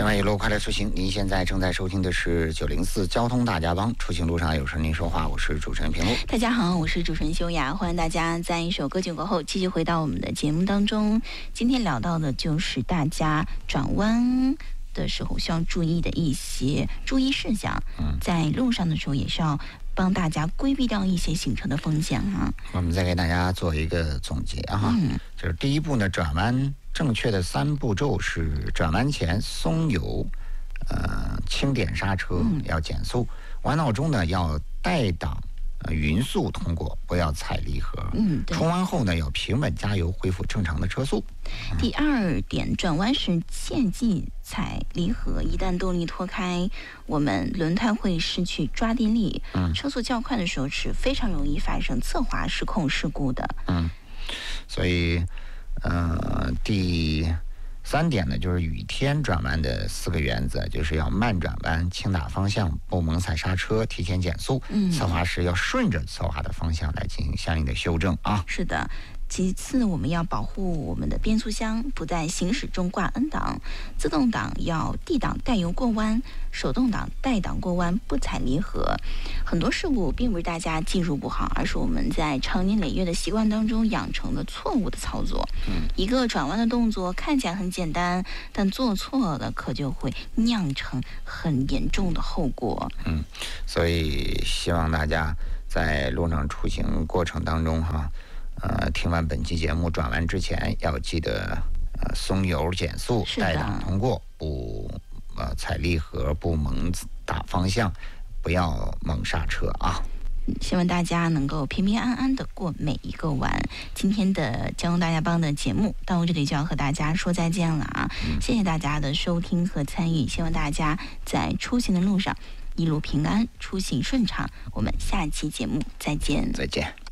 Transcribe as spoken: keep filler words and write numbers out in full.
千万一路快乐出行，您现在正在收听的是九零四交通大家帮，出行路上有声您说话，我是主持人平路。 大家好，我是主持人修雅，欢迎大家在一首歌曲过后继续回到我们的节目当中。今天聊到的就是大家转弯的时候需要注意的一些注意事项，嗯，在路上的时候也是要帮大家规避掉一些行车的风险啊。 我们再给大家做一个总结啊，嗯、就是第一步呢，转弯正确的三步骤是：转弯前松油，呃，轻点刹车，要减速；弯道中呢要带档。呃，匀速通过，不要踩离合。嗯，冲弯后呢，要平稳加油，恢复正常的车速。 嗯、第二点，转弯时切忌踩离合，一旦动力脱开，我们轮胎会失去抓地力。嗯，车速较快的时候是非常容易发生侧滑失控事故的。 嗯，所以，呃，第三点呢，就是雨天转弯的四个原则，就是要慢转弯、轻打方向、不猛踩刹车、提前减速。嗯，侧滑时要顺着侧滑的方向来进行相应的修正啊。 是的。其次，我们要保护我们的变速箱不在行驶中挂 N 档，自动挡要 D 档带油过弯，手动挡带档过弯不踩离合。很多事故并不是大家技术不好，而是我们在长年累月的习惯当中养成了错误的操作。嗯，一个转弯的动作看起来很简单，但做错了可就会酿成很严重的后果。 嗯，所以希望大家在路上出行过程当中哈。呃，听完本期节目，转弯之前要记得呃松油减速，带档通过，不呃踩离合，不猛打方向，不要猛刹车啊。 希望大家能够平平安安的过每一个弯。今天的交通大家帮的节目到这里就要和大家说再见了啊！嗯、谢谢大家的收听和参与，希望大家在出行的路上一路平安，出行顺畅。我们下期节目再见， 再见。